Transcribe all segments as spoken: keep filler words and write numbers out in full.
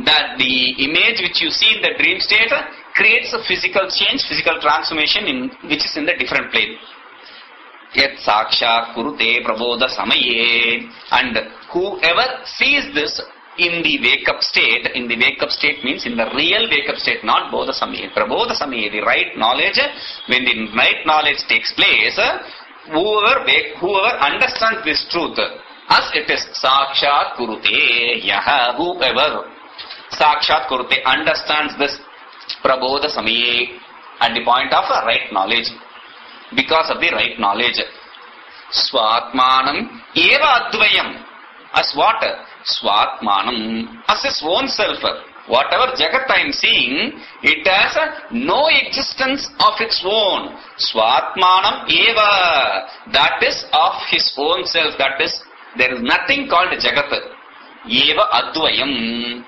that the image which you see in the dream state creates a physical change, physical transformation in which is in the different plane. Yet sakshat kurute prabodha samaye, and whoever sees this in the wake-up state, in the wake-up state means in the real wake-up state, not bodha samaye, prabodha samaye, the right knowledge, when the right knowledge takes place, whoever wake, whoever understands this truth, as it is sakshat kurute yaha, whoever sakshat kurute understands this prabodha samaye at the point of right knowledge, because of the right knowledge. Swatmanam eva advayam, as what? Swatmanam, as his own self. Whatever Jagat I am seeing, it has no existence of its own. Swatmanam eva, that is of his own self, that is, there is nothing called Jagat. Eva advayam.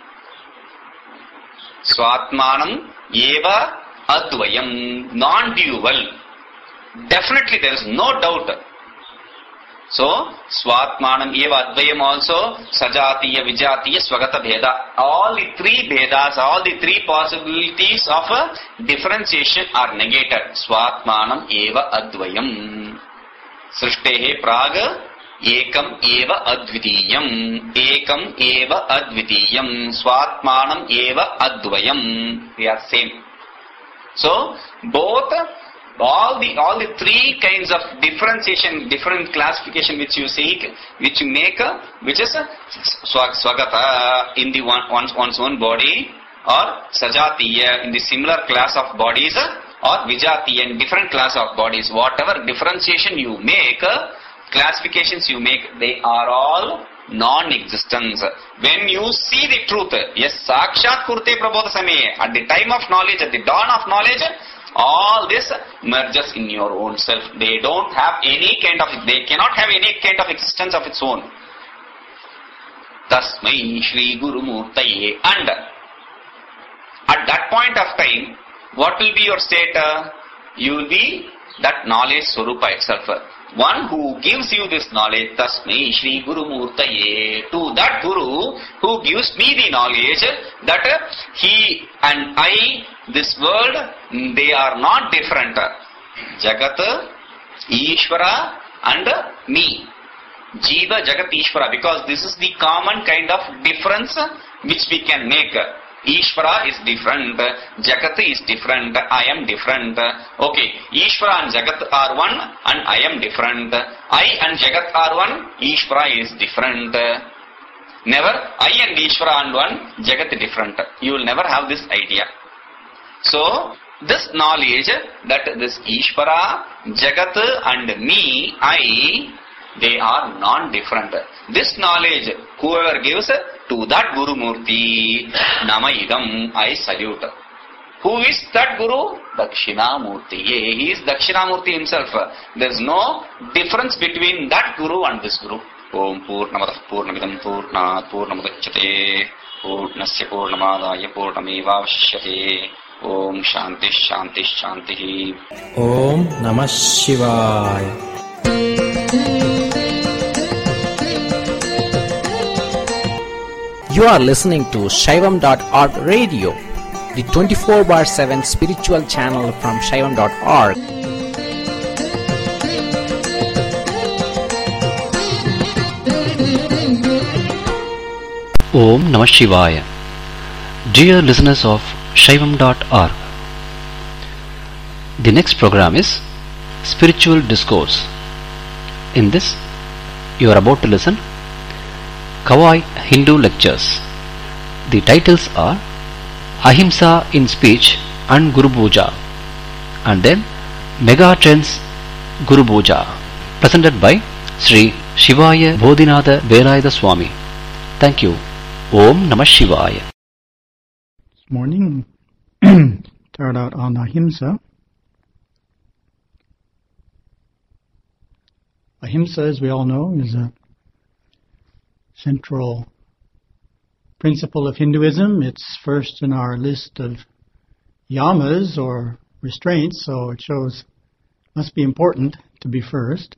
Swatmanam eva advayam, non-dual. Definitely there is no doubt. So, Swatmanam eva advayam also, Sajatiya, Vijatiya, Swagata Bheda. All the three Bhedas, all the three possibilities of a differentiation are negated. Swatmanam eva advayam. Srishtehe praga ekam eva advitiyam. Ekam eva advitiyam. Swatmanam eva advayam. They are same. So, both all the all the three kinds of differentiation, different classification which you seek, which you make, which is swagata in the one, one's, one's own body, or sajatiya in the similar class of bodies, or vijatiya in different class of bodies. Whatever differentiation you make, classifications you make, they are all non-existence. When you see the truth, yes, sakshat kurte prabodha samaye, at the time of knowledge, at the dawn of knowledge, all this merges in your own self. They don't have any kind of, they cannot have any kind of existence of its own. Tasmai Shri Guru Murtaye. And at that point of time, what will be your state? You will be that knowledge Swarupa itself. One who gives you this knowledge, Tasmai Shri Guru Murtaye, to that Guru who gives me the knowledge that he and I, this world, they are not different. Jagat, Ishvara and me. Jiva, Jagat, Ishvara, because this is the common kind of difference which we can make. Ishvara is different, Jagat is different, I am different. Okay, Ishvara and Jagat are one and I am different. I and Jagat are one, Ishvara is different. Never I and Ishvara and one, Jagat different. You will never have this idea. So, this knowledge that this Ishvara, Jagat and me, I, they are non-different. This knowledge, whoever gives to that Guru Murti, Nama Idam, I salute. Who is that Guru? Dakshinamurti. He is Dakshinamurti himself. There is no difference between that Guru and this Guru. Om Purnamadah Purnamidam Purnat Purnamadachyate Purnasya Purnamadaya Purnamevavashyate. Om Shanti Shanti Shanti. Om Namah Shivaya. You are listening to Shaivam dot org radio, the twenty-four bar seven spiritual channel from Shaivam dot org. Om Namah Shivaya. Dear listeners of Shaivam dot org, the next program is Spiritual Discourse. In this, you are about to listen Kawai Hindu Lectures. The titles are Ahimsa in Speech and Guru Puja, and then Mega Trends Guru Puja, presented by Sri Shivaya Bodhinatha Velayatha Swami. Thank you. Om Namah Shivaya. This morning, start out on Ahimsa. Ahimsa, as we all know, is a central principle of Hinduism. It's first in our list of yamas or restraints, so it shows must be important to be first.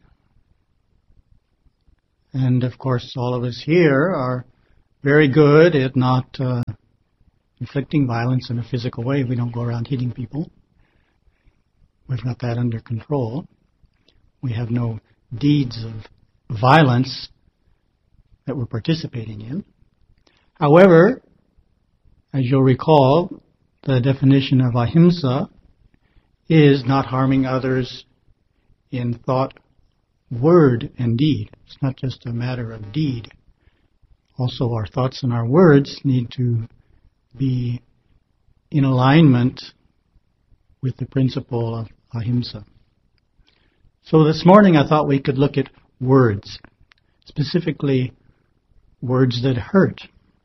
And of course, all of us here are very good at not uh, inflicting violence in a physical way. We don't go around hitting people. We've got that under control. We have no deeds of violence that we're participating in. However, as you'll recall, the definition of ahimsa is not harming others in thought, word, and deed. It's not just a matter of deed. Also, our thoughts and our words need to be in alignment with the principle of ahimsa. So this morning I thought we could look at words, specifically words that hurt.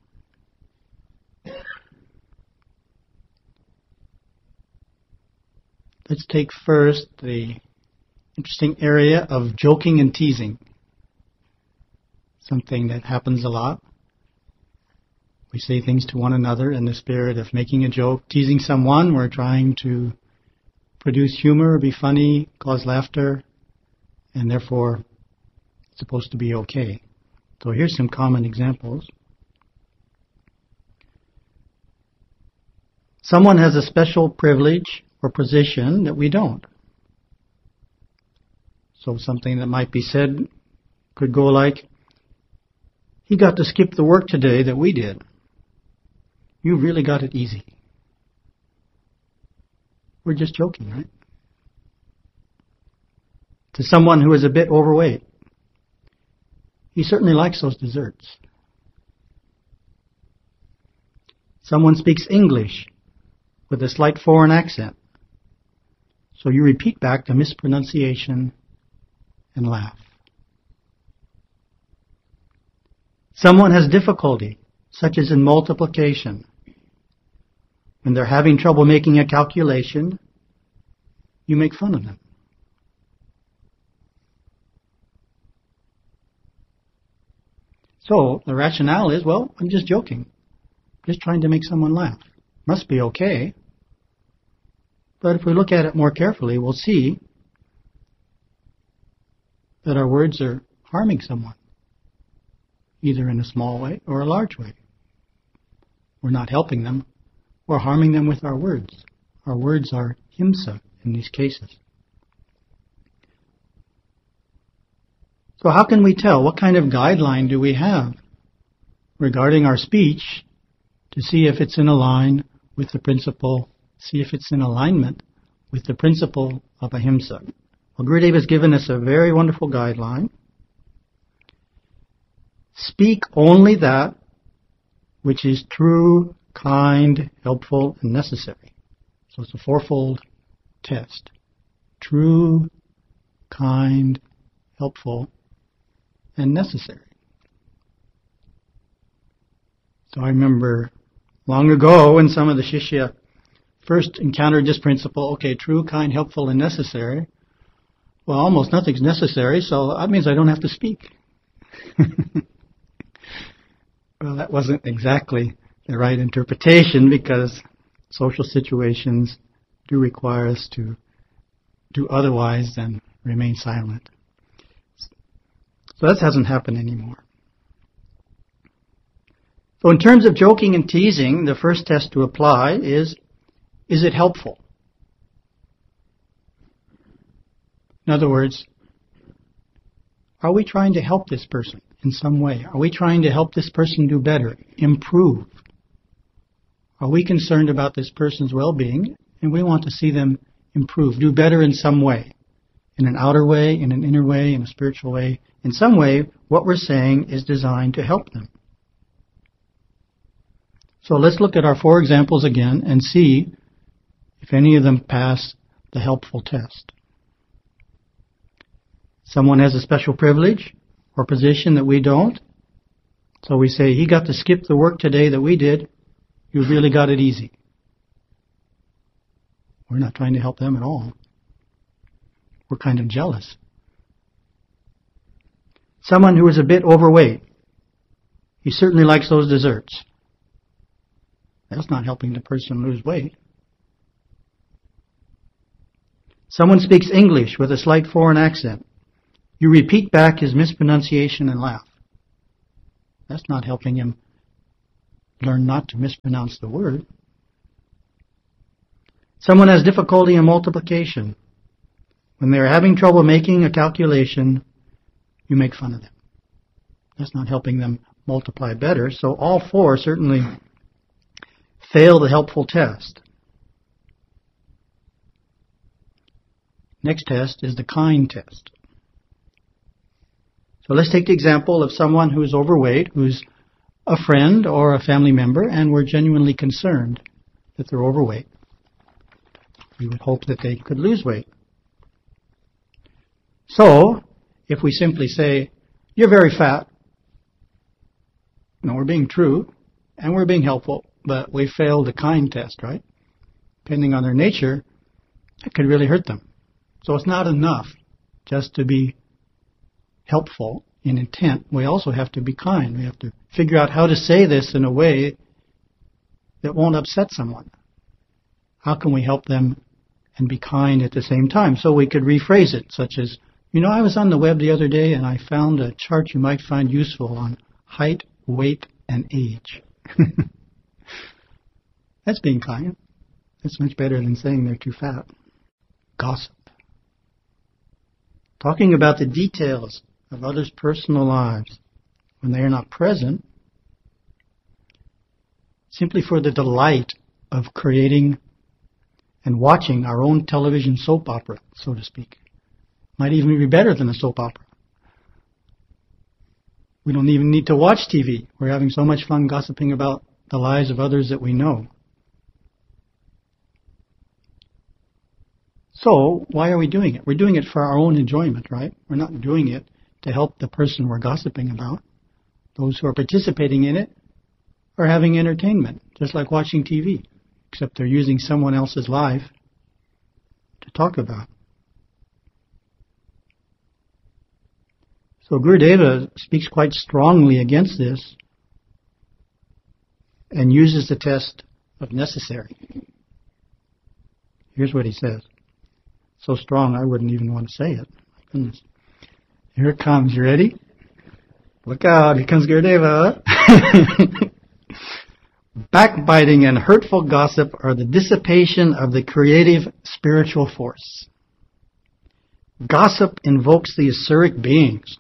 Let's take first the interesting area of joking and teasing. Something that happens a lot. We say things to one another in the spirit of making a joke, teasing someone. We're trying to produce humor, be funny, cause laughter, and therefore it's supposed to be okay. So here's some common examples. Someone has a special privilege or position that we don't. So something that might be said could go like, he got to skip the work today that we did. You really got it easy. We're just joking, right? To someone who is a bit overweight, he certainly likes those desserts. Someone speaks English with a slight foreign accent. So you repeat back the mispronunciation and laugh. Someone has difficulty, such as in multiplication. When they're having trouble making a calculation, you make fun of them. So the rationale is, well, I'm just joking. Just trying to make someone laugh. Must be okay. But if we look at it more carefully, we'll see that our words are harming someone, either in a small way or a large way. We're not helping them. We're harming them with our words. Our words are himsa in these cases. So how can we tell? What kind of guideline do we have regarding our speech to see if it's in line with the principle, see if it's in alignment with the principle of ahimsa? Well, Gurudev has given us a very wonderful guideline. Speak only that which is true, kind, helpful, and necessary. So it's a fourfold test. True, kind, helpful, and necessary. So I remember long ago when some of the Shishya first encountered this principle, okay, true, kind, helpful, and necessary. Well, almost nothing's necessary, so that means I don't have to speak. Well, that wasn't exactly the right interpretation, because social situations do require us to do otherwise than remain silent. So that hasn't happened anymore. So in terms of joking and teasing, the first test to apply is, is it helpful? In other words, are we trying to help this person in some way? Are we trying to help this person do better, improve? Are we concerned about this person's well-being and we want to see them improve, do better in some way? In an outer way, in an inner way, in a spiritual way. In some way, what we're saying is designed to help them. So let's look at our four examples again and see if any of them pass the helpful test. Someone has a special privilege or position that we don't. So we say, he got to skip the work today that we did. You really got it easy. We're not trying to help them at all. We're kind of jealous. Someone who is a bit overweight. He certainly likes those desserts. That's not helping the person lose weight. Someone speaks English with a slight foreign accent. You repeat back his mispronunciation and laugh. That's not helping him learn not to mispronounce the word. Someone has difficulty in multiplication. When they're having trouble making a calculation, you make fun of them. That's not helping them multiply better. So all four certainly fail the helpful test. Next test is the kind test. So let's take the example of someone who's overweight, who's a friend or a family member, and we're genuinely concerned that they're overweight. We would hope that they could lose weight. So, if we simply say, you're very fat, no, we're being true, and we're being helpful, but we failed the kind test, right? Depending on their nature, it could really hurt them. So it's not enough just to be helpful in intent. We also have to be kind. We have to figure out how to say this in a way that won't upset someone. How can we help them and be kind at the same time? So we could rephrase it, such as, you know, I was on the web the other day and I found a chart you might find useful on height, weight, and age. That's being kind. That's much better than saying they're too fat. Gossip. Talking about the details of others' personal lives when they are not present, simply for the delight of creating and watching our own television soap opera, so to speak. Might even be better than a soap opera. We don't even need to watch T V. We're having so much fun gossiping about the lives of others that we know. So, why are we doing it? We're doing it for our own enjoyment, right? We're not doing it to help the person we're gossiping about. Those who are participating in it are having entertainment, just like watching T V, except they're using someone else's life to talk about. So Gurudeva speaks quite strongly against this and uses the test of necessary. Here's what he says. So strong I wouldn't even want to say it. My goodness. Here it comes. You ready? Look out. Here comes Gurudeva. Backbiting and hurtful gossip are the dissipation of the creative spiritual force. Gossip invokes the etheric beings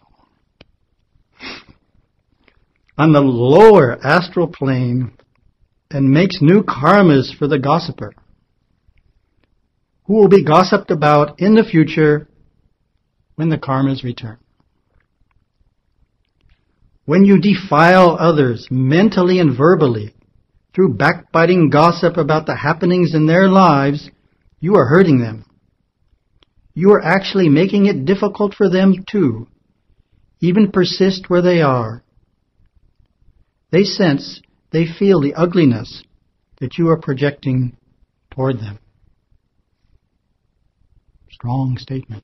on the lower astral plane and makes new karmas for the gossiper, who will be gossiped about in the future when the karmas return. When you defile others mentally and verbally through backbiting gossip about the happenings in their lives, you are hurting them. You are actually making it difficult for them to even persist where they are. They sense, they feel the ugliness that you are projecting toward them. Strong statement.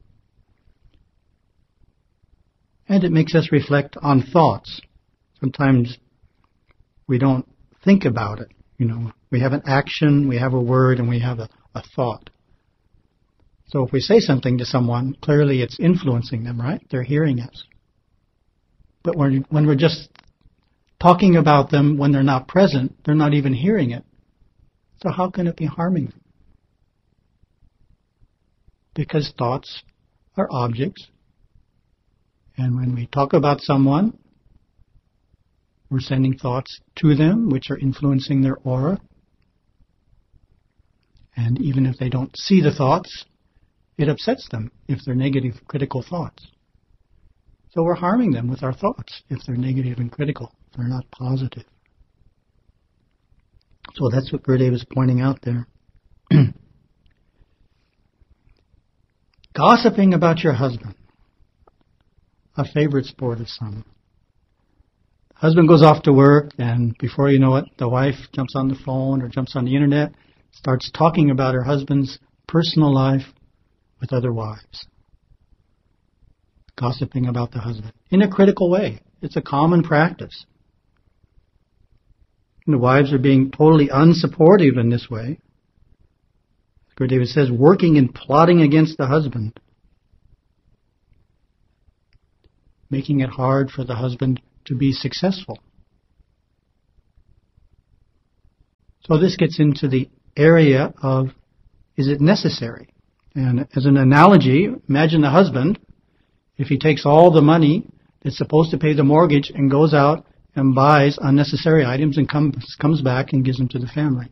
And it makes us reflect on thoughts. Sometimes we don't think about it. You know, we have an action, we have a word, and we have a, a thought. So if we say something to someone, clearly it's influencing them, right? They're hearing us. But when, when we're just talking about them when they're not present, they're not even hearing it. So how can it be harming them? Because thoughts are objects. And when we talk about someone, we're sending thoughts to them, which are influencing their aura. And even if they don't see the thoughts, it upsets them if they're negative, critical thoughts. So we're harming them with our thoughts if they're negative and critical, if they're not positive. So that's what Gurudeva is pointing out there. Gossiping about your husband, a favorite sport of some. Husband goes off to work, and before you know it, the wife jumps on the phone or jumps on the internet, starts talking about her husband's personal life with other wives. Gossiping about the husband in a critical way. It's a common practice. And the wives are being totally unsupportive in this way. Gurudeva says, working and plotting against the husband, making it hard for the husband to be successful. So this gets into the area of, is it necessary? And as an analogy, imagine the husband, if he takes all the money that's supposed to pay the mortgage and goes out and buys unnecessary items and comes comes back and gives them to the family.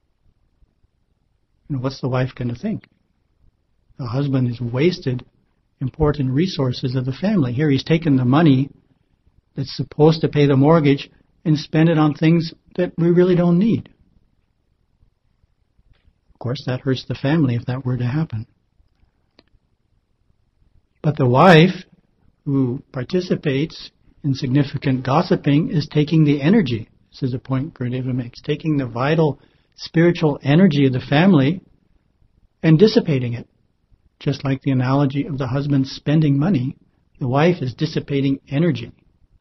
You know, what's the wife going to think? The husband has wasted important resources of the family. Here he's taken the money that's supposed to pay the mortgage and spend it on things that we really don't need. Of course, that hurts the family if that were to happen. But the wife who participates in significant gossiping is taking the energy. This is a point Gurudeva makes. Taking the vital spiritual energy of the family and dissipating it. Just like the analogy of the husband spending money, the wife is dissipating energy,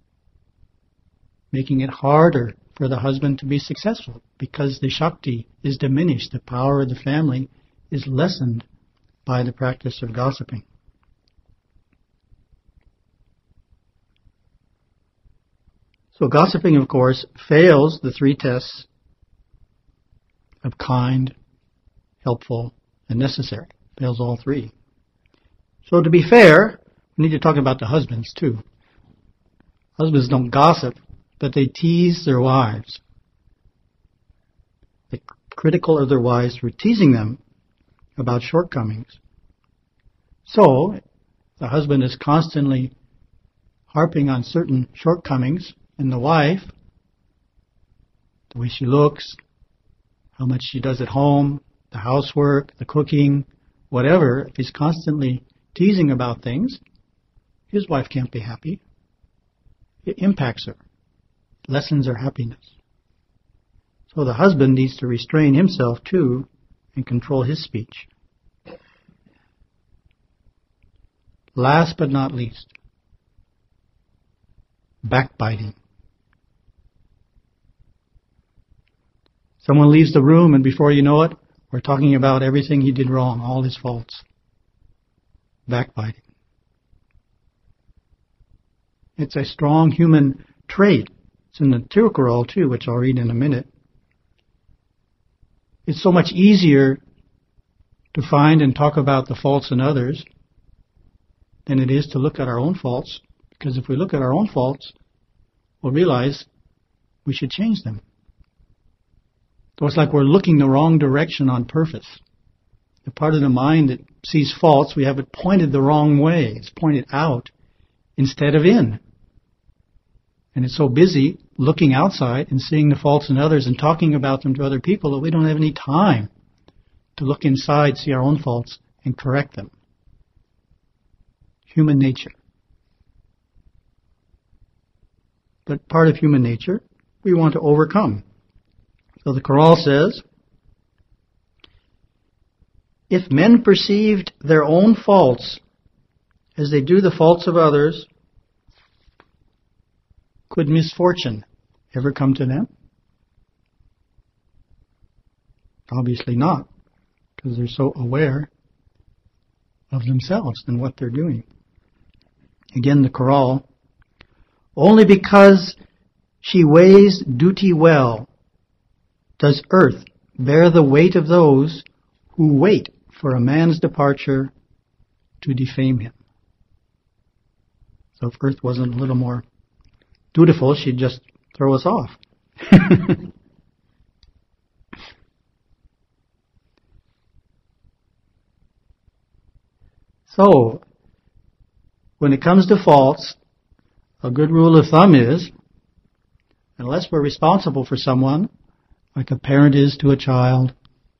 making it harder for the husband to be successful because the Shakti is diminished. The power of the family is lessened by the practice of gossiping. So gossiping, of course, fails the three tests of kind, helpful, and necessary. Fails all three. So to be fair, we need to talk about the husbands too. Husbands don't gossip, but they tease their wives. They're critical of their wives for teasing them about shortcomings. So the husband is constantly harping on certain shortcomings in the wife, the way she looks, how much she does at home, the housework, the cooking, whatever. If he's constantly teasing about things, his wife can't be happy. It impacts her, lessens her happiness. So the husband needs to restrain himself too and control his speech. Last but not least, backbiting. Someone leaves the room and before you know it, we're talking about everything he did wrong, all his faults. Backbiting. It's a strong human trait. It's in the Tirukkural too, which I'll read in a minute. It's so much easier to find and talk about the faults in others than it is to look at our own faults. Because if we look at our own faults, we'll realize we should change them. So it's like we're looking the wrong direction on purpose. The part of the mind that sees faults, we have it pointed the wrong way. It's pointed out instead of in. And it's so busy looking outside and seeing the faults in others and talking about them to other people that we don't have any time to look inside, see our own faults, and correct them. Human nature. But part of human nature we want to overcome. So the Chorale says, if men perceived their own faults as they do the faults of others, could misfortune ever come to them? Obviously not, because they're so aware of themselves and what they're doing. Again, the Chorale, only because she weighs duty well does earth bear the weight of those who wait for a man's departure to defame him. So if earth wasn't a little more dutiful, she'd just throw us off. So, when it comes to faults, a good rule of thumb is, unless we're responsible for someone, like a parent is to a child,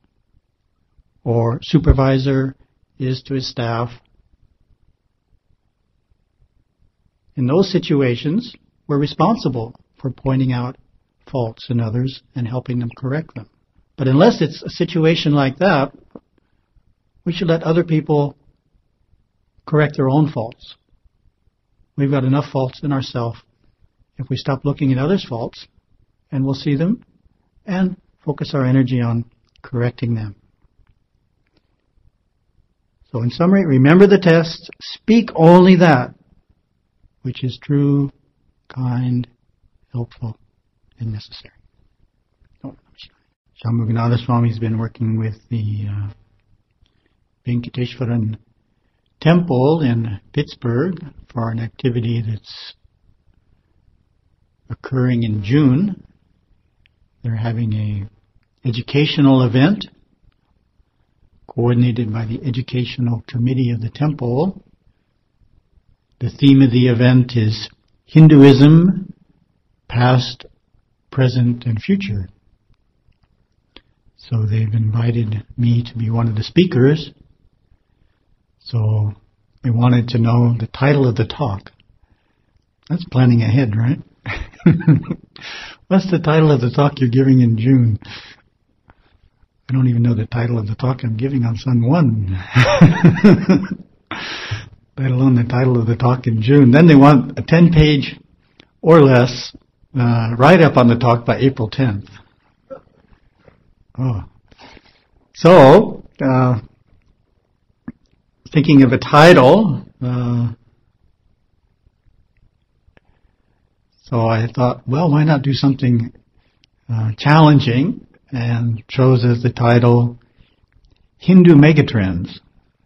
or supervisor is to his staff, in those situations, we're responsible for pointing out faults in others and helping them correct them. But unless it's a situation like that, we should let other people correct their own faults. We've got enough faults in ourselves. If we stop looking at others' faults, and we'll see them, and focus our energy on correcting them. So in summary, remember the test. Speak only that which is true, kind, helpful, and necessary. Kamuganatha Swami has been working with the uh, Venkateshwaran Temple in Pittsburgh for an activity that's occurring in June. They're having a educational event coordinated by the Educational Committee of the Temple. The theme of the event is Hinduism, Past, Present, and Future. So they've invited me to be one of the speakers. So they wanted to know the title of the talk. That's planning ahead, right? What's the title of the talk you're giving in June? I don't even know the title of the talk I'm giving on Sun one. Let alone the title of the talk in June. Then they want a ten-page or less uh, write-up on the talk by April tenth. Oh. So, uh, thinking of a title, uh, so I thought, well, why not do something uh, challenging, and chose as the title Hindu Megatrends.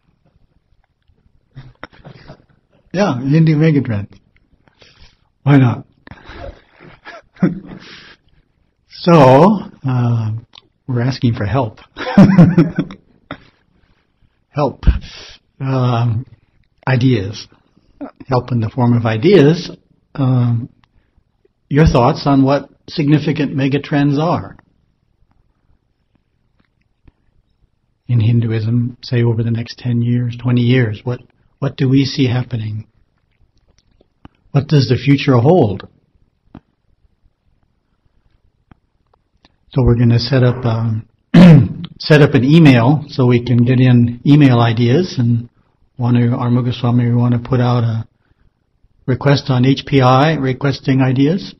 Yeah, Hindu Megatrends. Why not? So, uh, we're asking for help. Help. Um, ideas. Help in the form of ideas. Um, your thoughts on what significant megatrends are in Hinduism, say over the next ten years, twenty years. What what do we see happening? What does the future hold? So we're going to set up um, set up an email so we can get in email ideas, and want to Armuga Swami, we want to put out a request on H P I requesting ideas.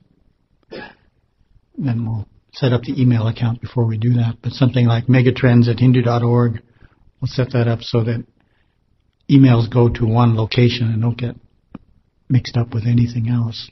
Then we'll set up the email account before we do that. But something like megatrends at hindu dot org, we'll set that up so that emails go to one location and don't get mixed up with anything else.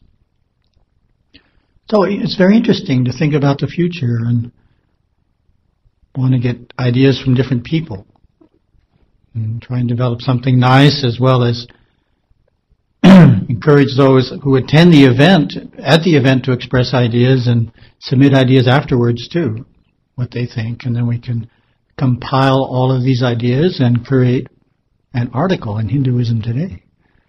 So it's very interesting to think about the future and want to get ideas from different people and try and develop something nice, as well as encourage those who attend the event, at the event, to express ideas and submit ideas afterwards too, what they think, and then we can compile all of these ideas and create an article in Hinduism Today.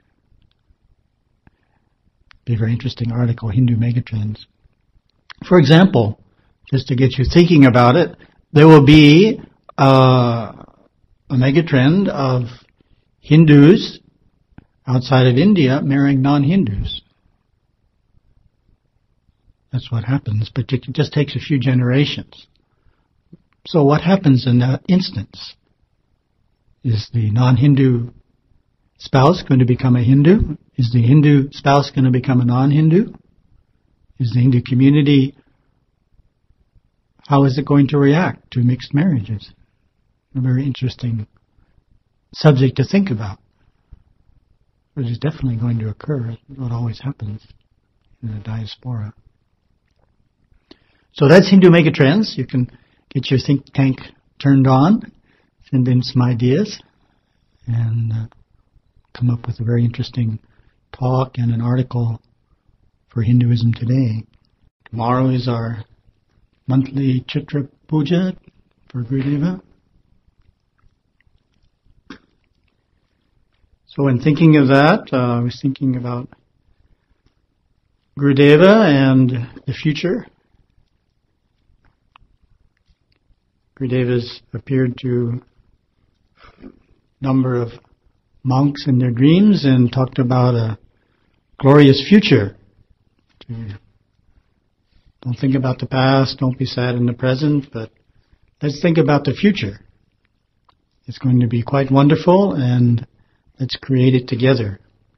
Be a very interesting article, Hindu Megatrends. For example, just to get you thinking about it, there will be uh, a megatrend of Hindus outside of India marrying non-Hindus. That's what happens, but it just takes a few generations. So what happens in that instance? Is the non-Hindu spouse going to become a Hindu? Is the Hindu spouse going to become a non-Hindu? Is the Hindu community, how is it going to react to mixed marriages? A very interesting subject to think about. Which is definitely going to occur. What always happens in the diaspora. So that's Hindu Megatrends. You can get your think tank turned on, send in some ideas, and uh, come up with a very interesting talk and an article for Hinduism Today. Tomorrow is our monthly Chitra Puja for Gurudeva. So in thinking of that, uh, I was thinking about Gurudeva and the future. Gurudeva's appeared to a number of monks in their dreams and talked about a glorious future. Don't think about the past, don't be sad in the present, but let's think about the future. It's going to be quite wonderful, and let's create it together.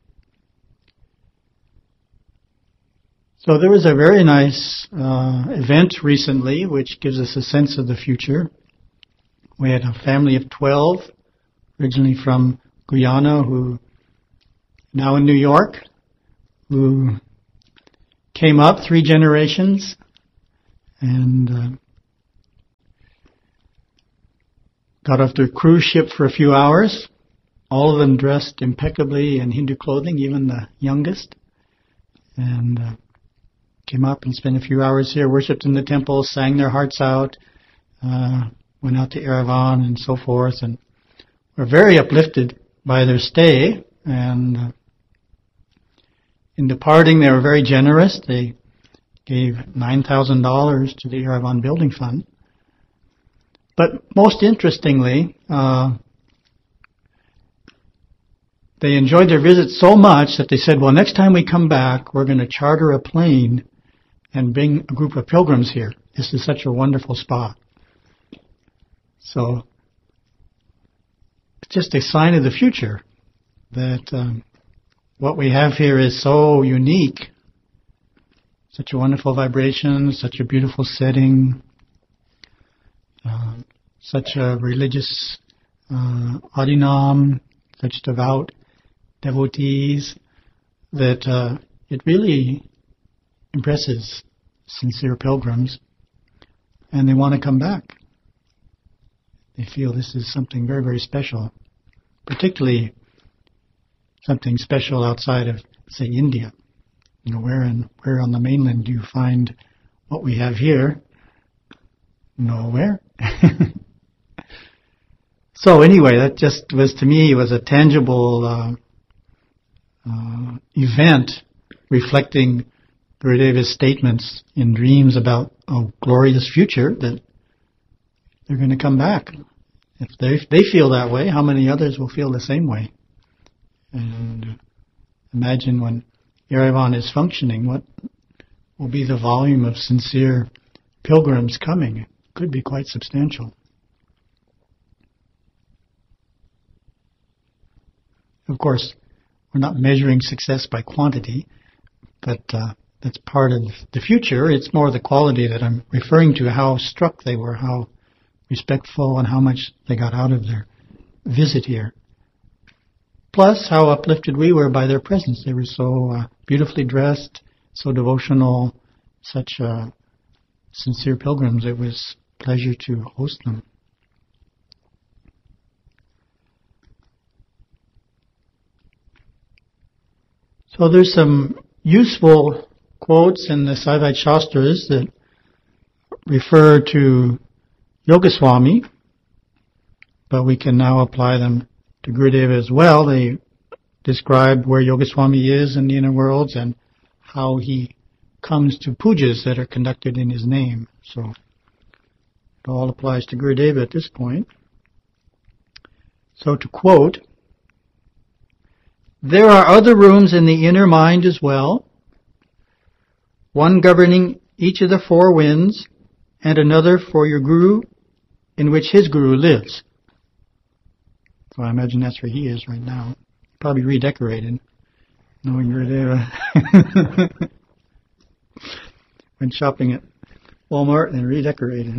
So there was a very nice uh, event recently which gives us a sense of the future. We had a family of twelve, originally from Guyana, who now in New York, who came up three generations, and uh, got off their cruise ship for a few hours, all of them dressed impeccably in Hindu clothing, even the youngest, and uh, came up and spent a few hours here, worshipped in the temple, sang their hearts out, uh, went out to Yerevan and so forth, and were very uplifted by their stay. And uh, in departing, they were very generous. They gave nine thousand dollars to the Yerevan Building Fund. But most interestingly, uh, they enjoyed their visit so much that they said, well, next time we come back, we're going to charter a plane and bring a group of pilgrims here. This is such a wonderful spot. So it's just a sign of the future that um, what we have here is so unique, such a wonderful vibration, such a beautiful setting, uh, such a religious uh, adinam, such devout devotees, that uh, it really impresses sincere pilgrims, and they want to come back. They feel this is something very, very special, particularly something special outside of, say, India. You know, where in where on the mainland do you find what we have here? Nowhere. So anyway, that just was, to me, was a tangible uh, uh, event reflecting Gurudeva's statements in dreams about a glorious future, that they're going to come back. If they if they feel that way, how many others will feel the same way? And imagine when Yerevan is functioning, what will be the volume of sincere pilgrims coming? It could be quite substantial. Of course, we're not measuring success by quantity, but uh, that's part of the future. It's more the quality that I'm referring to, how struck they were, how respectful, and how much they got out of their visit here. Plus, how uplifted we were by their presence. They were so uh, beautifully dressed, so devotional, such uh, sincere pilgrims. It was a pleasure to host them. So there's some useful quotes in the Saivite Shastras that refer to Yogaswami, but we can now apply them to Gurudeva as well. They describe where Yogaswami is in the inner worlds and how he comes to pujas that are conducted in his name. So it all applies to Gurudeva at this point. So to quote, "There are other rooms in the inner mind as well, one governing each of the four winds, and another for your guru, in which his guru lives." So I imagine that's where he is right now. Probably redecorated, knowing Gurudeva. Went shopping at Walmart and redecorated.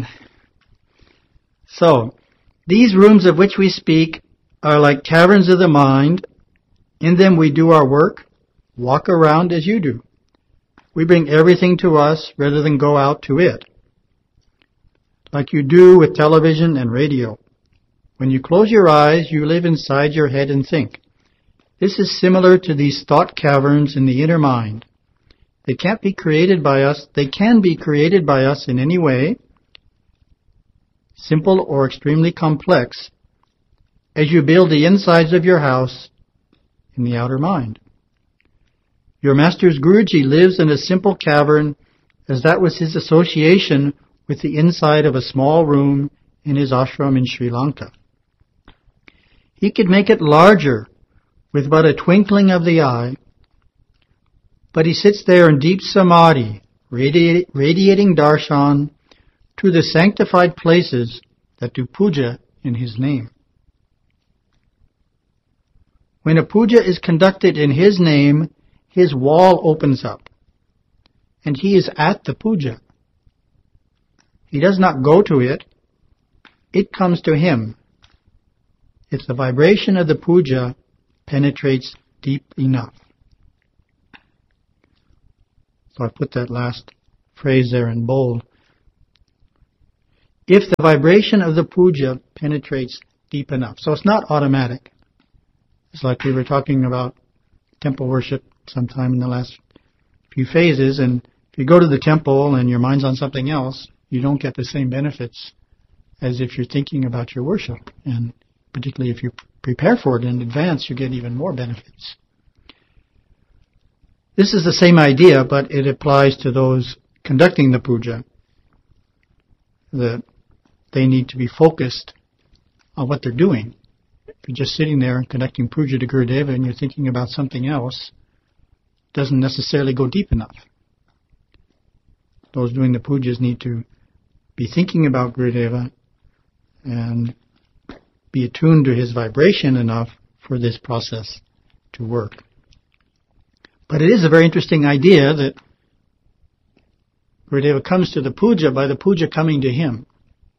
So, these rooms of which we speak are like caverns of the mind. In them we do our work, walk around as you do. We bring everything to us rather than go out to it, like you do with television and radio. When you close your eyes, you live inside your head and think. This is similar to these thought caverns in the inner mind. They can't be created by us. They can be created by us in any way, simple or extremely complex, as you build the insides of your house in the outer mind. Your master's Guruji lives in a simple cavern, as that was his association with the inside of a small room in his ashram in Sri Lanka. He could make it larger with but a twinkling of the eye, but he sits there in deep samadhi, radi- radiating darshan to the sanctified places that do puja in his name. When a puja is conducted in his name, his wall opens up, and he is at the puja. He does not go to it, it comes to him. If the vibration of the puja penetrates deep enough. So I put that last phrase there in bold. if the vibration of the puja penetrates deep enough. So it's not automatic. It's like we were talking about temple worship sometime in the last few phases, and if you go to the temple and your mind's on something else, you don't get the same benefits as if you're thinking about your worship. And particularly if you prepare for it in advance, you get even more benefits. This is the same idea, but it applies to those conducting the puja, that they need to be focused on what they're doing. If you're just sitting there and conducting puja to Gurudeva and you're thinking about something else, it doesn't necessarily go deep enough. Those doing the pujas need to be thinking about Gurudeva and be attuned to his vibration enough for this process to work. But it is a very interesting idea that Gurudeva comes to the puja by the puja coming to him.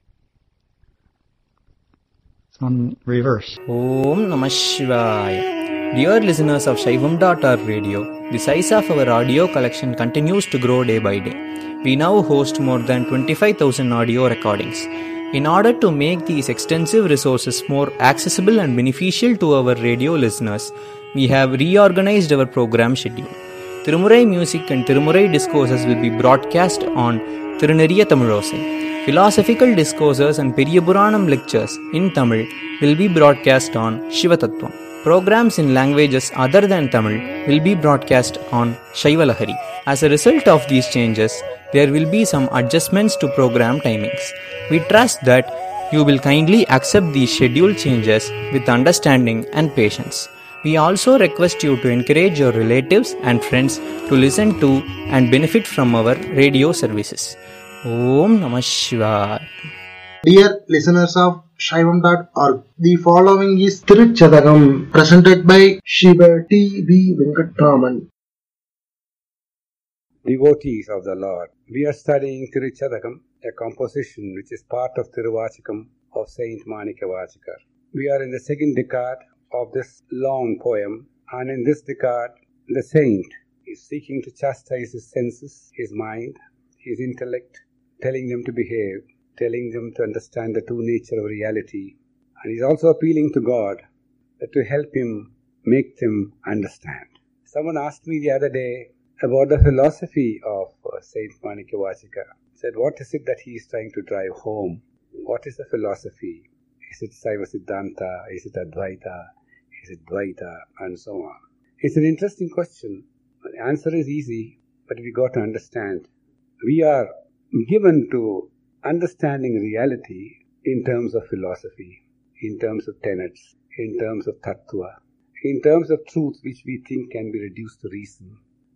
It's on reverse. Om Namah Shivaya. Dear listeners of Shaivam dot org radio, the size of our audio collection continues to grow day by day. We now host more than twenty-five thousand audio recordings. In order to make these extensive resources more accessible and beneficial to our radio listeners, we have reorganized our program schedule. Tirumurai music and Tirumurai discourses will be broadcast on Tiruneriya Tamilosai. Philosophical discourses and Periyapuranam lectures in Tamil will be broadcast on Shivatattvam. Programs in languages other than Tamil will be broadcast on Shaivalahari. As a result of these changes, there will be some adjustments to program timings. We trust that you will kindly accept these schedule changes with understanding and patience. We also request you to encourage your relatives and friends to listen to and benefit from our radio services. Om Namah Shivaya. Dear listeners of Shaivam dot org, the following is Tiruchadagam presented by Shiva T V Venkatraman. Devotees of the Lord, we are studying Tiruchadagam, a composition which is part of Tiruvachikam of Saint Manikavachikar. We are in the second decade of this long poem, and in this decade, the saint is seeking to chastise his senses, his mind, his intellect, telling them to behave, telling them to understand the true nature of reality, and he's also appealing to God to help him make them understand. Someone asked me the other day about the philosophy of uh, Saint Manikavachikar. He said, what is it that he is trying to drive home? What is the philosophy? Is it Saiva Siddhanta? Is it Advaita? Is it Dvaita? And so on. It's an interesting question. The answer is easy, but we got to understand. We are given to understanding reality in terms of philosophy, in terms of tenets, in terms of tattva, in terms of truth which we think can be reduced to reason.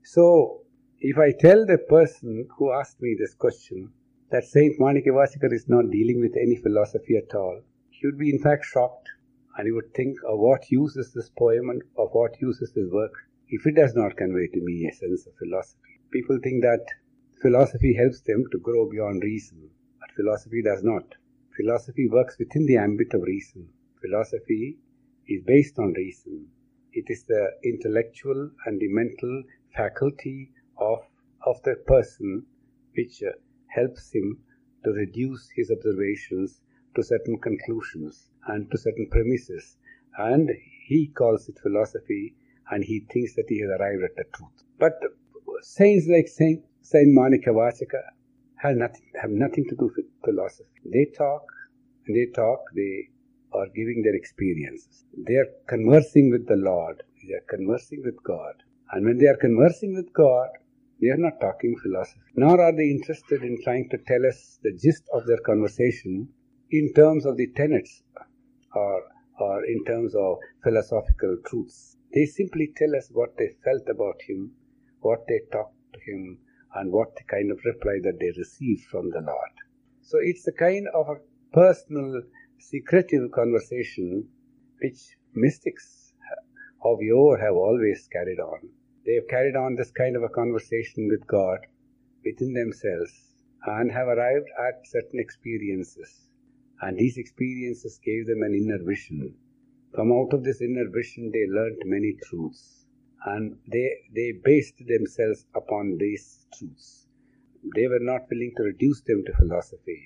So, if I tell the person who asked me this question that Saint Manikavachikar is not dealing with any philosophy at all, he would be in fact shocked, and he would think, of what use is this poem and of what use is this work if it does not convey to me a sense of philosophy. People think that philosophy helps them to grow beyond reason, but philosophy does not. Philosophy works within the ambit of reason. Philosophy is based on reason. It is the intellectual and the mental faculty of, of the person which uh, helps him to reduce his observations to certain conclusions and to certain premises. And he calls it philosophy, and he thinks that he has arrived at the truth. But saints like Saint, Saint Manikavachikar have nothing, have nothing to do with philosophy. They talk, and they talk, they are giving their experiences. They are conversing with the Lord. They are conversing with God. And when they are conversing with God, they are not talking philosophy. Nor are they interested in trying to tell us the gist of their conversation in terms of the tenets or, or in terms of philosophical truths. They simply tell us what they felt about him, what they talked to him, and what the kind of reply that they received from the Lord. So it's a kind of a personal, secretive conversation which mystics of yore have always carried on. They have carried on this kind of a conversation with God within themselves and have arrived at certain experiences. And these experiences gave them an inner vision. From out of this inner vision, they learnt many truths. And they, they based themselves upon these truths. They were not willing to reduce them to philosophy.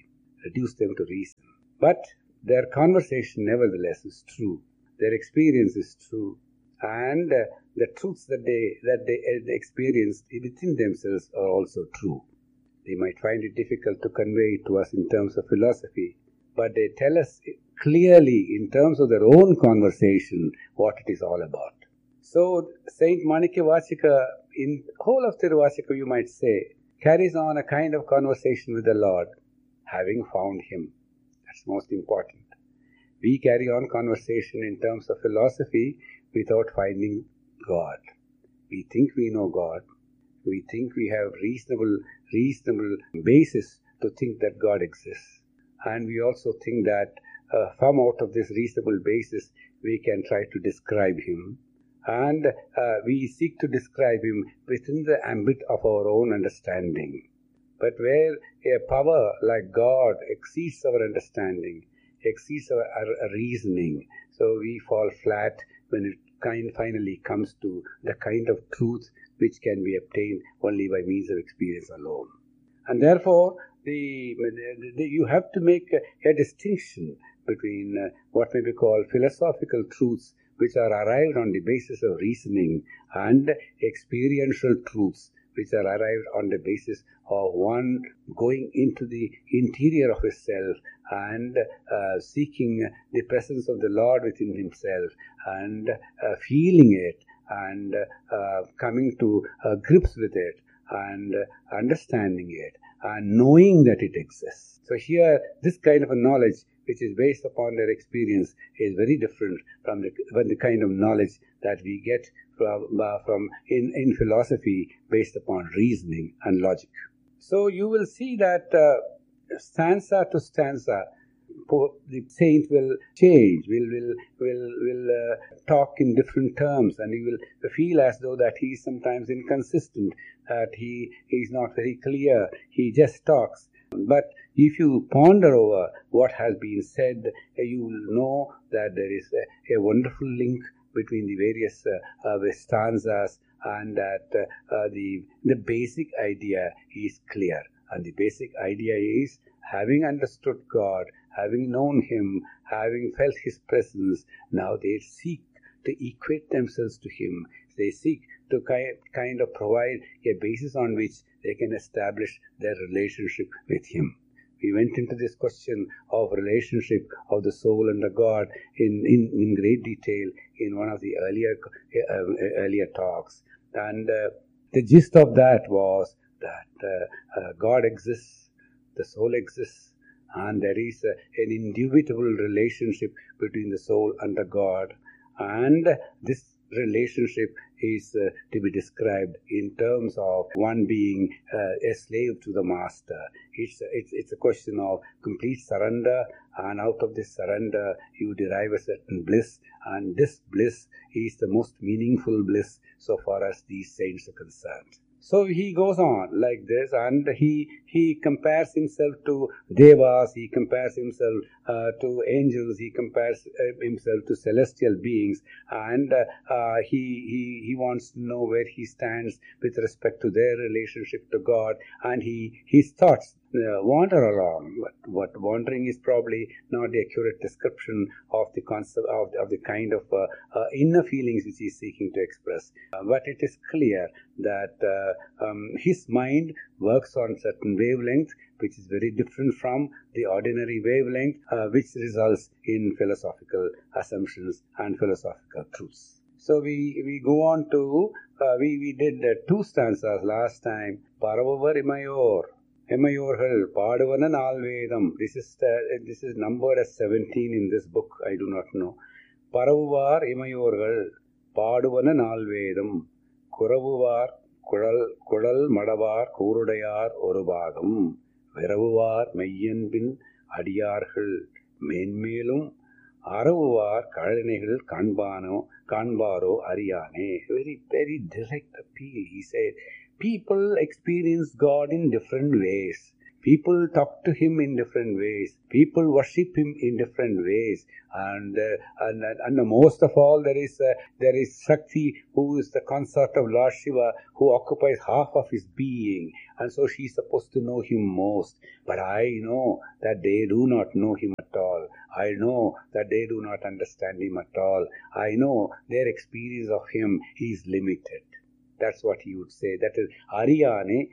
reduce them to reason. But their conversation nevertheless is true. Their experience is true. And uh, the truths that they, that they uh, experience within themselves are also true. They might find it difficult to convey it to us in terms of philosophy, but they tell us clearly in terms of their own conversation what it is all about. So Saint Manikyavachika, in whole of Tiruvachika, you might say, carries on a kind of conversation with the Lord, having found Him. That's most important. We carry on conversation in terms of philosophy without finding God. We think we know God. We think we have reasonable, reasonable basis to think that God exists. And we also think that uh, from out of this reasonable basis, we can try to describe Him. And uh, we seek to describe Him within the ambit of our own understanding. But where a power like God exceeds our understanding, exceeds our, our, our reasoning, so we fall flat when it kind finally comes to the kind of truth which can be obtained only by means of experience alone. And therefore, the, the you have to make a, a distinction between uh, what may be called philosophical truths which are arrived on the basis of reasoning and experiential truths which are arrived on the basis of one going into the interior of himself and uh, seeking the presence of the Lord within himself and uh, feeling it and uh, coming to uh, grips with it and uh, understanding it and knowing that it exists. So here, this kind of a knowledge which is based upon their experience is very different from the, from the kind of knowledge that we get from, uh, from in, in philosophy based upon reasoning and logic. So you will see that uh, stanza to stanza, the saint will change, will will will will uh, talk in different terms, and you will feel as though that he is sometimes inconsistent, that he is not very clear, he just talks. But if you ponder over what has been said, you will know that there is a, a wonderful link between the various uh, uh, stanzas, and that uh, uh, the the basic idea is clear. And the basic idea is, having understood God, having known Him, having felt His presence, now they seek to equate themselves to Him. They seek to kind of provide a basis on which they can establish their relationship with Him. We went into this question of relationship of the soul and the God in, in, in great detail in one of the earlier uh, earlier talks. And uh, the gist of that was that uh, uh, God exists, the soul exists, and there is uh, an indubitable relationship between the soul and the God. And this relationship is uh, to be described in terms of one being uh, a slave to the master. It's, it's, it's a question of complete surrender, and out of this surrender you derive a certain bliss, and this bliss is the most meaningful bliss so far as these saints are concerned. So he goes on like this, and he he compares himself to devas, he compares himself uh, to angels, he compares uh, himself to celestial beings, and uh, uh, he, he he wants to know where he stands with respect to their relationship to God, and he his thoughts uh, wander along. But what wandering is probably not the accurate description of the concept of, of the kind of uh, uh, inner feelings which he is seeking to express. Uh, but it is clear that uh, um, his mind works on certain wavelength which is very different from the ordinary wavelength uh, which results in philosophical assumptions and philosophical truths. So we, we go on to, uh, we, we did uh, two stanzas last time. Paravavar imayor, imayorgal, padavana nalvedam. This is, uh, this is numbered as seventeen in this book, I do not know. Paravavar imayorgal, padavana nalvedam. Kuravuvar, Kudal, Kudal Madavar, Kurudayar, Orubagam, Veravuvar, Mayyanbin, Adiyarhal, Menmelum, Aravuvar, Kadanigal, Kanbano, Kanbaro, Ariane. Very, very direct appeal. He said, people experience God in different ways. People talk to him in different ways. People worship him in different ways. And uh, and, and and most of all, there is uh, there is Shakti, who is the consort of Lord Shiva, who occupies half of his being, and so she is supposed to know him most. But I know that they do not know him at all. I know that they do not understand him at all. I know their experience of him is limited. That's what he would say. That is Ariyane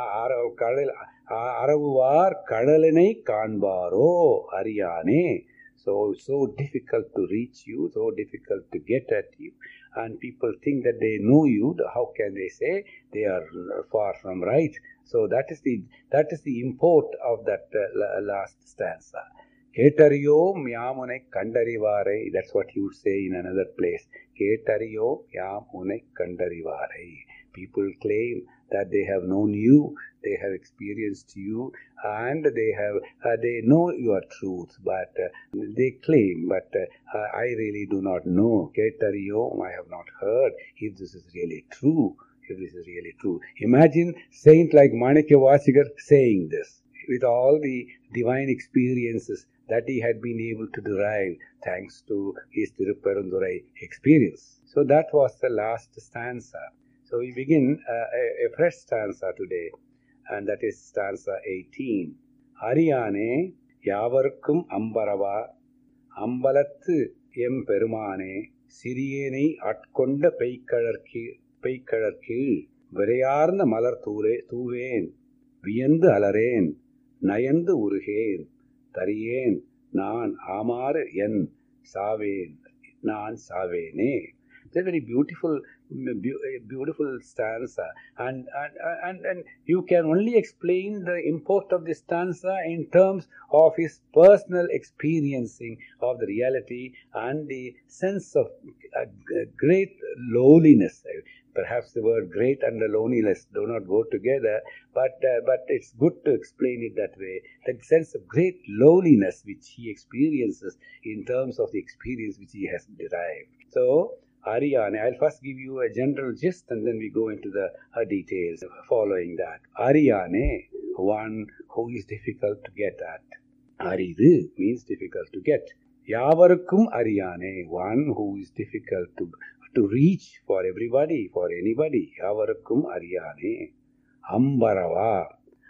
Aravuvar Kadalanai Kanbaro Ariyane. So, so difficult to reach you, so difficult to get at you. And people think that they know you. How can they say they are far from right? So that is the that is the import of that uh, last stanza. Ketariyo Myamunai Kandarivare. That's what you would say in another place. Ketariyo Myamunai Kandarivare. People claim that they have known you, they have experienced you, and they have uh, they know your truth, but uh, they claim, but uh, I really do not know. Ketariyo, I have not heard if this is really true. If this is really true. Imagine saint like Manikya Vachikar saying this with all the divine experiences that he had been able to derive thanks to his Tirupperundurai experience. So that was the last stanza. So we begin uh, a, a fresh stanza today, and that is stanza eighteen. Ariyane yavarkum ambarava ambalathu em perumane siriyene atkonda peikkalarki peikkalarkil viரையார்ந்த மலர் தூரே தூவேன் வியந்து அலரேன் நயந்து உருகேன் தரியேன் நான் ஆமாறு என் சாவேன் நான் சாவேனே. It's a very beautiful, beautiful stanza, and, and and and you can only explain the import of this stanza in terms of his personal experiencing of the reality and the sense of uh, great lowliness. Perhaps the word great and the loneliness do not go together, but uh, but it's good to explain it that way. That sense of great lowliness which he experiences in terms of the experience which he has derived. So, Ariyane, I'll first give you a general gist and then we go into the uh, details following that. Ariyane, one who is difficult to get at. Aridu means difficult to get. Yavarukkum Ariyane, one who is difficult to to reach for everybody, for anybody. Yavarukkum Ariyane. Ambarava.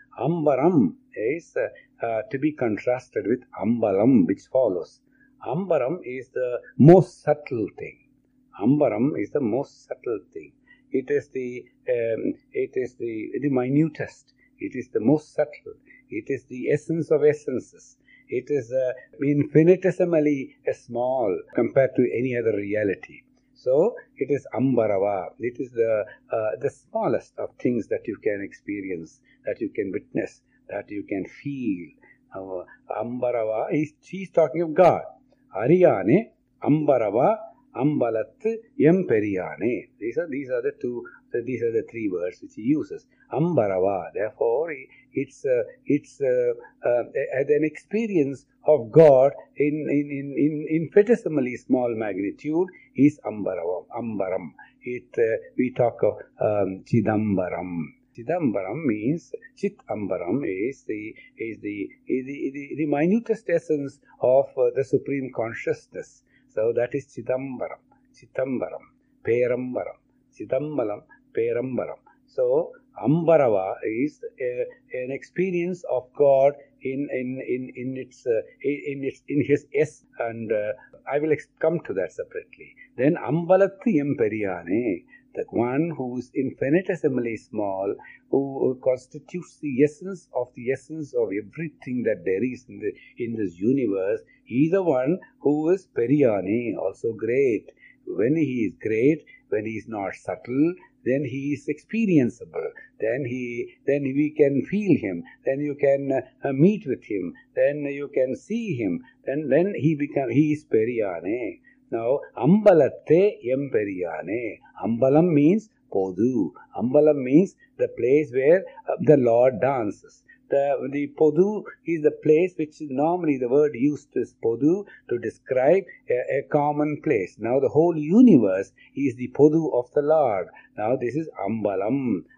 Ambaram is uh, uh, to be contrasted with Ambalam, which follows. Ambaram is the most subtle thing. Ambaram is the most subtle thing. It is the um, it is the the minutest. It is the most subtle. It is the essence of essences. It is uh, infinitesimally small compared to any other reality. So it is Ambarava. It is the uh, the smallest of things that you can experience, that you can witness, that you can feel. Uh, Ambarava is she's talking of God. Ariyane, Ambarava, Ambalathu, Emperiyane. These are these are the two. These are the three words which he uses. Ambarava. Therefore, it's uh, it's uh, uh, an experience of God in in in in infinitesimally small magnitude is Ambaravam. Ambaram. It uh, we talk of um, Chidambaram. Chidambaram means Chit Ambaram is the is the is the, the, the minutest essence of uh, the supreme consciousness. So that is Chidambaram, Chitambaram, Perambaram, Chidambaram, Perambaram. So Ambarava is a, an experience of God in in in in its uh, in its in his S, and uh, I will ex- come to that separately. Then Ambalathu Emperiyane, the one who is infinitesimally small, who constitutes the essence of the essence of everything that there is in the in this universe. He is the one who is Periyane, also great. When he is great, when he is not subtle, then he is experienceable. Then he, then we can feel him. Then you can uh, meet with him. Then you can see him. Then, then he become he is Periyane. Now, Ambalatte Emperiyane. Ambalam means Podu. Ambalam means the place where uh, the Lord dances. The, the Podu is the place which normally the word used is Podu to describe a, a common place. Now the whole universe is the Podu of the Lord. Now this is Ambalam.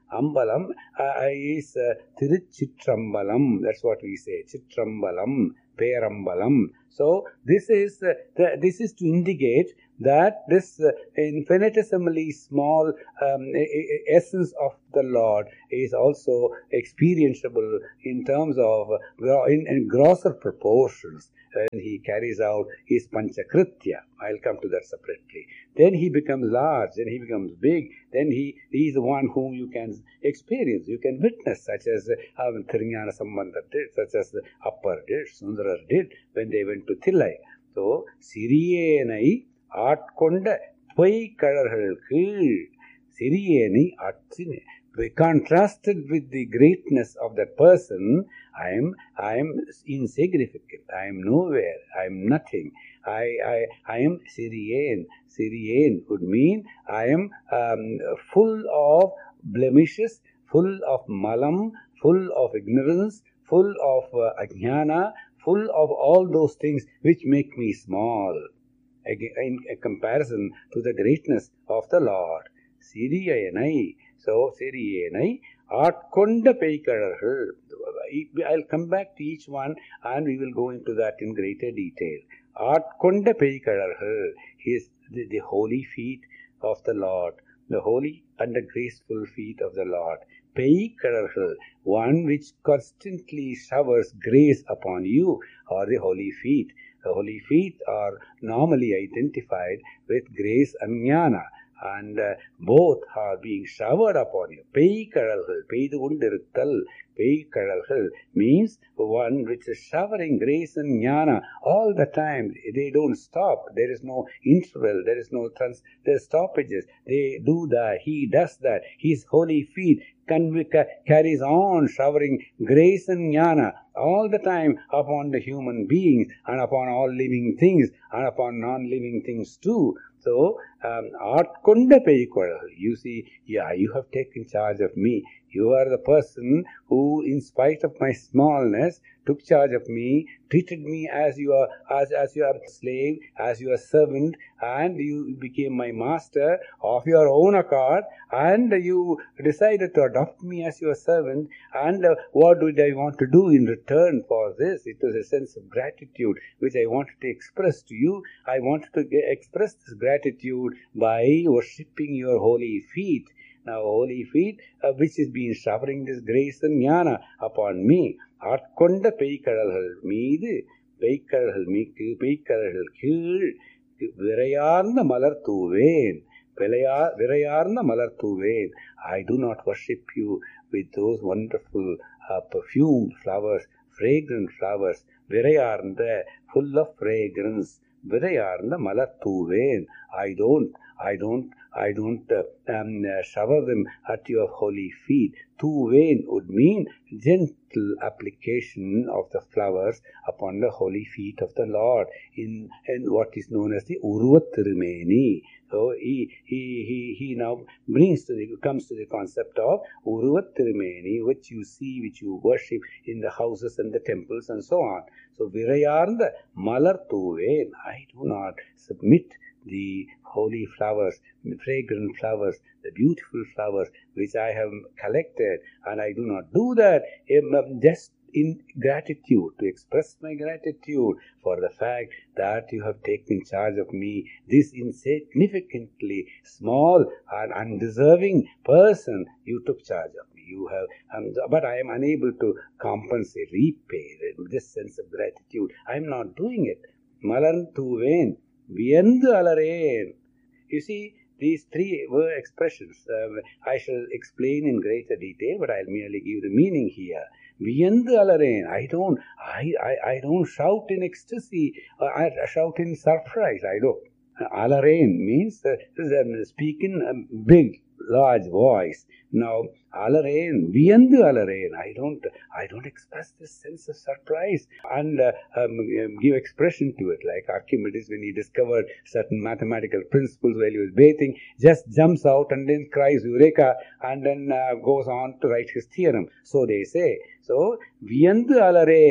Ambalam uh, is uh, Tiruchitrambalam. That's what we say. Chitrambalam, Perambalam. So this is uh, the, this is to indicate that this uh, infinitesimally small um, essence of the Lord is also experienceable in terms of uh, in, in grosser proportions. And he carries out his Panchakritya. I'll come to that separately. Then he becomes large, then he becomes big, then he, he is the one whom you can experience, you can witness, such as how Thirunjana Sambandha did, such as Appar did, Sundarar did when they went to Thillai. So, Siriyenai Aatkonda Poikalargal Keel, Siriyenai Atsine. Contrasted with the greatness of that person, I am I am insignificant. I am nowhere. I am nothing. I I I am Siriyen. Siriyen would mean I am um, full of blemishes, full of malam, full of ignorance, full of uh, ajnana, full of all those things which make me small in comparison to the greatness of the Lord. Siriyenai. So, Siriyenai, Aatkonda Peikalargal. I'll come back to each one and we will go into that in greater detail. Aatkonda Peikalargal is the, the holy feet of the Lord, the holy and the graceful feet of the Lord. Peikalargal, one which constantly showers grace upon you, are the holy feet. The holy feet are normally identified with grace and jnana. And uh, both are being showered upon you. Peikalargal, peidu undiruttal, Peikalargal means one which is showering grace and jnana all the time. They don't stop. There is no interval. There is no trans. There are stoppages. They do that. He does that. His holy feet can, carries on showering grace and jnana all the time upon the human beings and upon all living things and upon non-living things too. So, Aatkonda Peikalargal, you see, yeah, you have taken charge of me. You are the person who, in spite of my smallness, took charge of me, treated me as your as as your slave, as your servant, and you became my master of your own accord, and you decided to adopt me as your servant. And uh, what did I want to do in return for this? It was a sense of gratitude which I wanted to express to you. I wanted to get, express this gratitude by worshipping your holy feet. Now, holy feet, uh, which is being showering this grace and jnana upon me. Aatkonda Peikalargal meedu, Peikalargal meeku, Peikalargal keel, Virayarna Malar Thuven, Virayarna Malar Thuven. I do not worship you with those wonderful uh, perfumed flowers, fragrant flowers, Virayarna, full of fragrance. Virayarna Malar Thuven. I don't, I don't, I don't uh, um, uh, shower them at your holy feet. Thuven would mean gentle application of the flowers upon the holy feet of the Lord in, in what is known as the Uruvat Tirumeni. So he, he, he, he now brings to the, comes to the concept of Uruvat Tirumeni, which you see, which you worship in the houses and the temples and so on. So Virayarna Malar Thuven. I do not submit the holy flowers, the fragrant flowers, the beautiful flowers which I have collected, and I do not do that just in gratitude, to express my gratitude for the fact that you have taken charge of me, this insignificantly small and undeserving person. You took charge of me. You have, um, but I am unable to compensate, repay this sense of gratitude. I am not doing it. Malar Thuven. Viyandu alareen. You see, these three were expressions. Uh, I shall explain in greater detail, but I'll merely give the meaning here. Viyandu alareen. I don't, I, I, I don't shout in ecstasy. Uh, I shout in surprise. I don't. Alareen means uh, speak in a big, large voice. Now, alareen, viyandu alareen. I don't, I don't express this sense of surprise and uh, um, give expression to it. Like Archimedes, when he discovered certain mathematical principles while he was bathing, just jumps out and then cries Eureka, and then uh, goes on to write his theorem. So they say. So, viyandu alareen.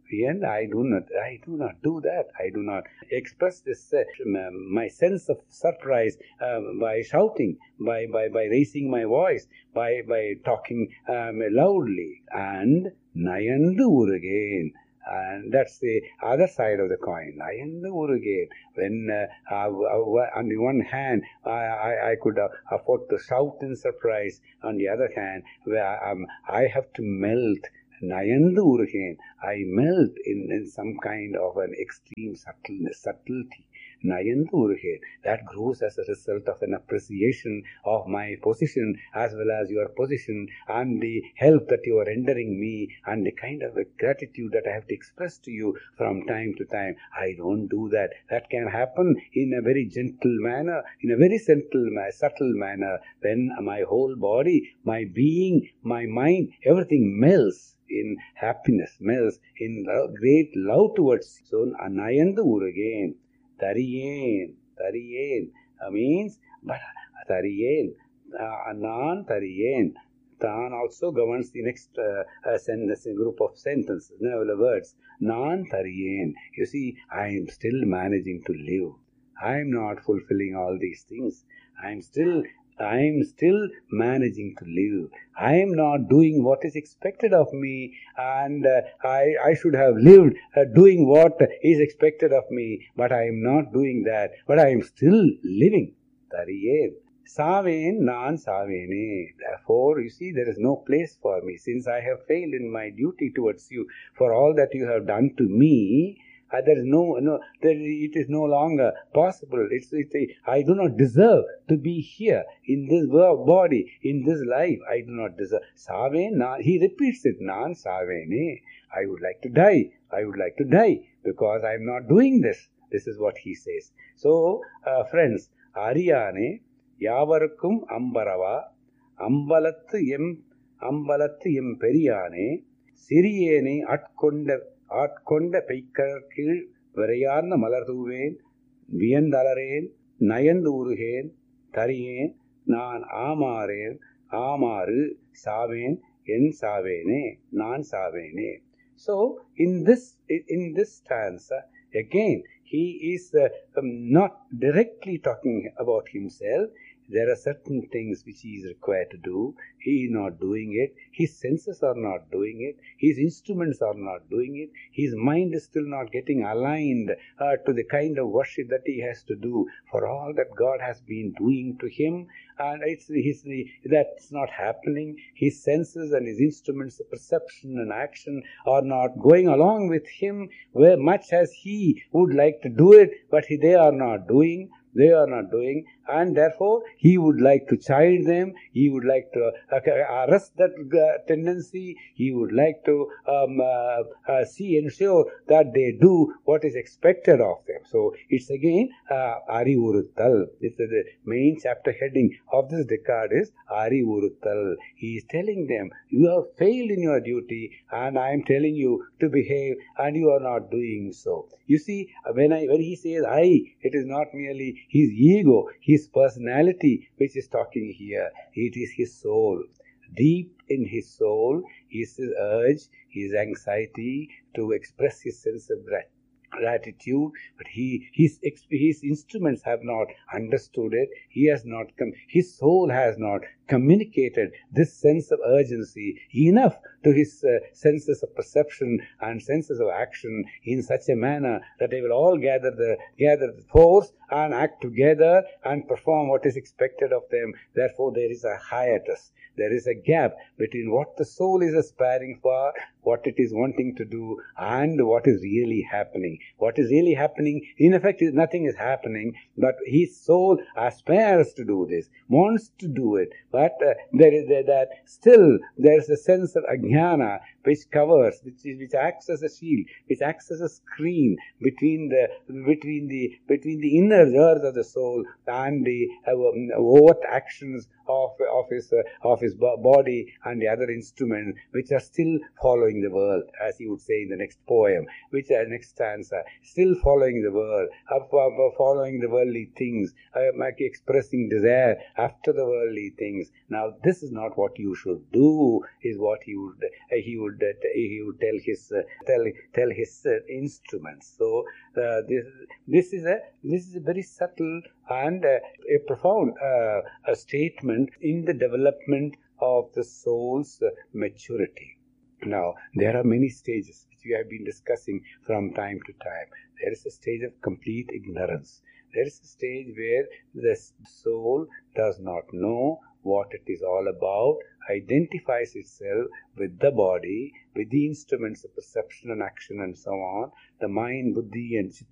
And I do not, I do not do that. I do not express this uh, my sense of surprise uh, by shouting, by, by, by raising my voice, by, by talking um, loudly. And nayandu urugen. And that's the other side of the coin. Nayandu urugen. When uh, uh, on the one hand, I, I, I could uh, afford to shout in surprise. On the other hand, where um, I have to melt. Nayandu urugen. I melt in, in some kind of an extreme subtleness, subtlety. Nayandu urugen. That grows as a result of an appreciation of my position as well as your position and the help that you are rendering me and the kind of a gratitude that I have to express to you from time to time. I don't do that. That can happen in a very gentle manner, in a very subtle, subtle manner, when my whole body, my being, my mind, everything melts in happiness, melts in great love towards you. So, nayandu urugen. Tariyen, tariyen uh, means, but tariyen, uh, nan tariyen. Tan also governs the next uh, uh, sentence, group of sentences, no, words. Nan tariyen. You see, I am still managing to live. I am not fulfilling all these things. I am still I am still managing to live. I am not doing what is expected of me, and uh, I, I should have lived uh, doing what is expected of me, but I am not doing that, but I am still living. Tariyen. Saven nan savene. Therefore, you see, there is no place for me, since I have failed in my duty towards you for all that you have done to me. Uh, there is no, no there, it is no longer possible. It's, it's a, I do not deserve to be here in this body, in this life. I do not deserve. Saven, na, he repeats it, nan savene. I would like to die. I would like to die because I am not doing this. This is what he says. So, uh, friends, Ariyane, Yavarkum Ambarava, Ambalathu em, Ambalathu em Periyane, Siriyene Atkonda. ஆட்கொண்ட பெய்கீழ் விரையார்ந்த மலர்தூவேன் வியந்தளரேன் நயந்து உருகேன் தரியேன் நான் ஆமாறேன் ஆமாறு சாவேன் என் சாவேனே நான் சாவேனே. So in this in this stanza again he is uh, um, not directly talking about himself. There are certain things which he is required to do. He is not doing it. His senses are not doing it. His instruments are not doing it. His mind is still not getting aligned uh, to the kind of worship that he has to do for all that God has been doing to him. And it's his, that's not happening. His senses and his instruments, the perception and action are not going along with him where much as he would like to do it, but he, they are not doing. They are not doing, and therefore he would like to chide them. He would like to uh, arrest that uh, tendency. He would like to um, uh, uh, see, ensure that they do what is expected of them. So it's again uh, Ari Uruttal. It's the main chapter heading of this decade is Ari Uruttal. He is telling them, you have failed in your duty, and I am telling you to behave, and you are not doing so. You see, when I when he says I, it is not merely his ego, his personality which is talking here. It is his soul. Deep in his soul is his urge, his anxiety to express his sense of gratitude, but he his his instruments have not understood it. He has not come. His soul has not communicated this sense of urgency enough to his uh, senses of perception and senses of action in such a manner that they will all gather the gather the force and act together and perform what is expected of them. Therefore, there is a hiatus. There is a gap between what the soul is aspiring for, what it is wanting to do, and what is really happening. What is really happening, in effect, is nothing is happening, but his soul aspires to do this, wants to do it, but uh, there is uh, that still there is a sense of ajnana which covers, which is, which acts as a shield, which acts as a screen between the between the between the inner earth of the soul and the uh, overt actions of of his uh, of his body and the other instruments, which are still following the world, as he would say in the next poem, which are next stanza, still following the world, uh, following the worldly things, uh, expressing desire after the worldly things. things. Now, this is not what you should do. Is what he would uh, he would uh, he would tell his uh, tell tell his uh, instruments. So uh, this this is a this is a very subtle and uh, a profound uh, a statement in the development of the soul's uh, maturity. Now, there are many stages which we have been discussing from time to time. There is a stage of complete ignorance. There is a stage where the soul does not know what it is all about, identifies itself with the body, with the instruments of perception and action and so on, the mind, buddhi and chitta